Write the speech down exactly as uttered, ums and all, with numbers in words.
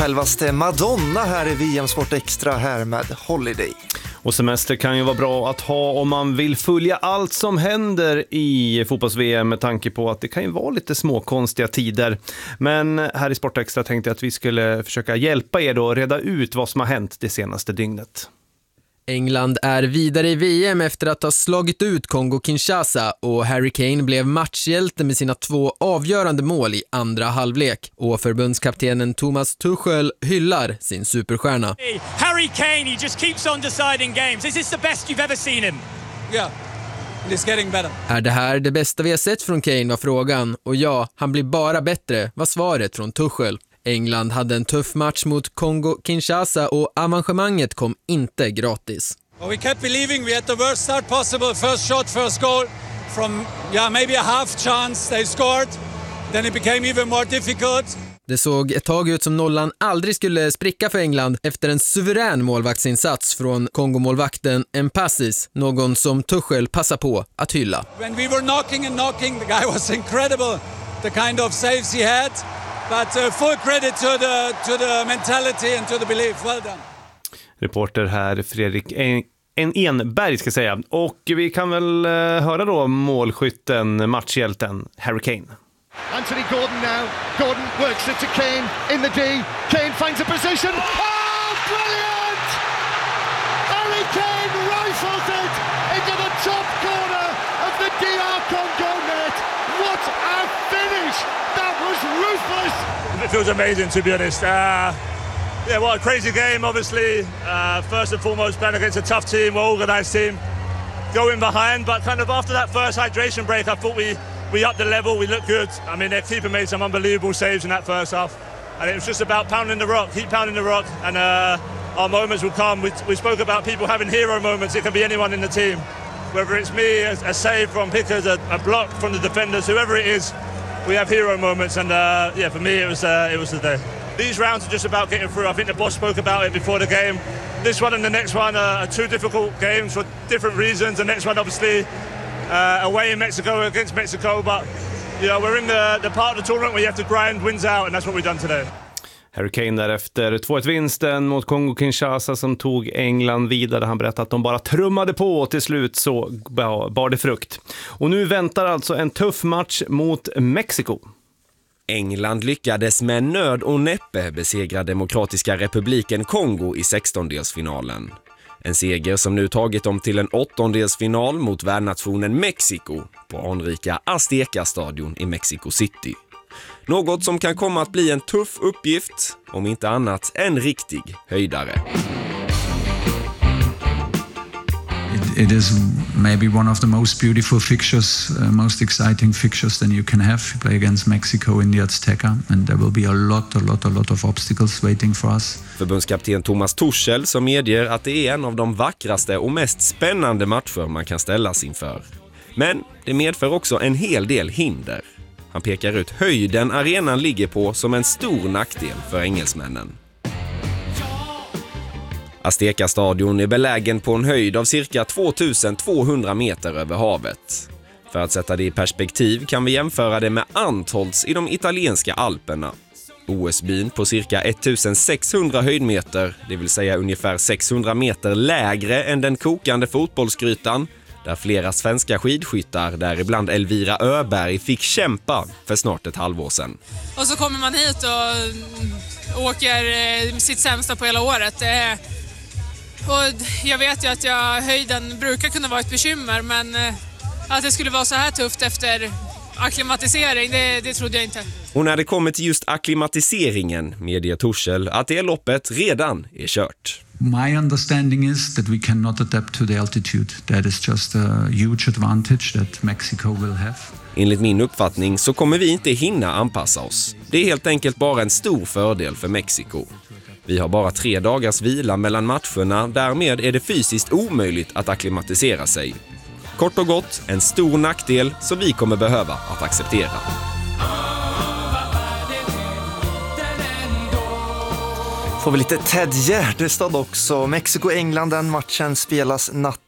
självaste Madonna här i V M Sport Extra här med Holiday. Och semester kan ju vara bra att ha om man vill följa allt som händer i fotbolls-V M med tanke på att det kan ju vara lite småkonstiga tider. Men här i Sport Extra tänkte jag att vi skulle försöka hjälpa er då att reda ut vad som har hänt det senaste dygnet. England är vidare i V M efter att ha slagit ut Kongo-Kinshasa och Harry Kane blev matchhjälte med sina två avgörande mål i andra halvlek. Och förbundskaptenen Thomas Tuchel hyllar sin superstjärna. Harry Kane, he just keeps on deciding games. Is this the best you've ever seen him? Yeah, he's getting better. Är det här det bästa vi har sett från Kane var frågan. Och ja, han blir bara bättre var svaret från Tuchel. England hade en tuff match mot Kongo-Kinshasa och avancemanget kom inte gratis. Well, we kept believing we had the worst start possible. First shot, first goal. From, yeah, maybe a half chance they scored. Then it became even more difficult. Det såg ett tag ut som nollan aldrig skulle spricka för England efter en suverän målvaktsinsats från Kongo-målvakten Mpassis, någon som Tuchel passar på att hylla. When we were knocking and knocking, the guy was incredible. The kind of saves he had. But uh, full credit to the, to the mentality and to the belief. Well done. Reporter här Fredrik en, en Enberg ska säga. Och vi kan väl uh, höra då målskytten, matchhjälten Harry Kane. Anthony Gordon now. Gordon works it to Kane in the D. Kane finds a position. Oh, brilliant! Harry Kane rifles it into the top corner of the D R Congo net. What a finish! That was ruthless! It feels amazing, to be honest. Uh, yeah, what a crazy game, obviously. Uh, first and foremost, playing against a tough team, well-organised team. Going behind, but kind of after that first hydration break, I thought we, we upped the level, we looked good. I mean, their keeper made some unbelievable saves in that first half. And it was just about pounding the rock, keep pounding the rock, and uh, our moments will come. We, we spoke about people having hero moments. It can be anyone in the team. Whether it's me, a, a save from Pickers, a, a block from the defenders, whoever it is, we have hero moments, and uh, yeah, for me it was uh, it was the day. These rounds are just about getting through. I think the boss spoke about it before the game. This one and the next one are, are two difficult games for different reasons. The next one, obviously, uh, away in Mexico against Mexico, but you know we're in the the part of the tournament where you have to grind wins out, and that's what we've done today. Harry Kane därefter två ett-vinsten mot Kongo-Kinshasa som tog England vidare. Han berättade att de bara trummade på och till slut så bar det frukt. Och nu väntar alltså en tuff match mot Mexiko. England lyckades med nöd och näppe besegra Demokratiska republiken Kongo i sextondelsfinalen. En seger som nu tagit dem till en åttondelsfinal mot värdnationen Mexiko på anrika Azteca-stadion i Mexico City. Något som kan komma att bli en tuff uppgift, om inte annat en riktig höjdare. It, it is maybe one of the most beautiful fixtures, uh, most exciting fixtures than you can have. You play against Mexico in the Azteca, and there will be a lot, a lot, a lot of obstacles waiting for us. Förbundskapten Thomas Tuchel som medger att det är en av de vackraste och mest spännande matcher man kan ställas inför. Men det medför också en hel del hinder. Han pekar ut höjden arenan ligger på som en stor nackdel för engelsmännen. Azteca-stadion är belägen på en höjd av cirka tvåtusentvåhundra meter över havet. För att sätta det i perspektiv kan vi jämföra det med Antholz i de italienska Alperna. O S-byn på cirka ettusensexhundra höjdmeter, det vill säga ungefär sexhundra meter lägre än den kokande fotbollsgrytan, där flera svenska skidskyttar, däribland Elvira Öberg, fick kämpa för snart ett halvår sedan. Och så kommer man hit och åker sitt sämsta på hela året. Och jag vet ju att jag, höjden brukar kunna vara ett bekymmer, men att det skulle vara så här tufft efter akklimatisering, det, det trodde jag inte. Och när det kommer till just akklimatiseringen medger Tuchel att det loppet redan är kört. My understanding is that we cannot adapt to the altitude. That is just a huge advantage that Mexico will have. Enligt min uppfattning så kommer vi inte hinna anpassa oss. Det är helt enkelt bara en stor fördel för Mexiko. Vi har bara tre dagars vila mellan matcherna, därmed är det fysiskt omöjligt att akklimatisera sig. Kort och gott, en stor nackdel som vi kommer behöva att acceptera. Får vi lite Ted Gärdestad också. Mexiko-England, den matchen spelas natt